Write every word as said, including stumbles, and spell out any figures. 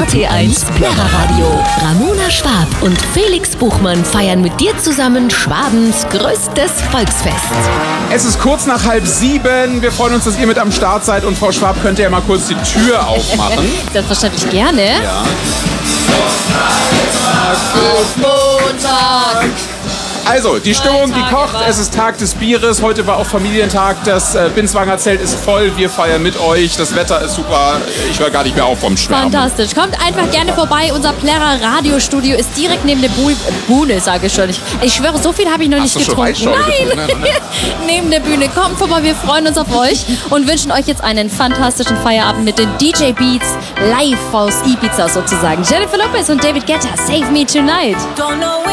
T eins Plärrer Radio. Ramona Schwab und Felix Buchmann feiern mit dir zusammen Schwabens größtes Volksfest. Es ist kurz nach halb sieben. Wir freuen uns, dass ihr mit am Start seid. Und Frau Schwab, könnt ihr ja mal kurz die Tür aufmachen. Selbstverständlich gerne. Ja. Montag. Also, die Stimmung, die kocht. Es ist Tag des Bieres. Heute war auch Familientag. Das äh, Binswanger Zelt ist voll. Wir feiern mit euch. Das Wetter ist super. Ich höre gar nicht mehr auf vom Schwärmen. Fantastisch. Kommt einfach gerne vorbei. Unser Plärrer Radiostudio ist direkt neben der Bu- Bühne, sage ich schon. Ich, ich schwöre, so viel habe ich noch Hast nicht du schon getrunken. Weißschorle Nein, getrunken? Nein, nein. Neben der Bühne. Kommt vorbei, wir freuen uns auf euch und wünschen euch jetzt einen fantastischen Feierabend mit den D J Beats live aus Ibiza sozusagen. Jennifer Lopez und David Guetta, Save Me Tonight.